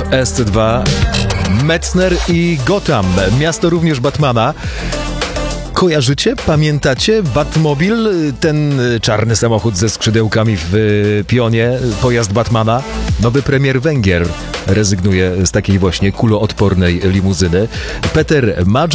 SC2, Metzner i Gotham, miasto również Batmana. Kojarzycie? Pamiętacie? Batmobil, ten czarny samochód ze skrzydełkami w pionie, pojazd Batmana. Nowy premier Węgier rezygnuje z takiej właśnie kuloodpornej limuzyny. Peter Madżar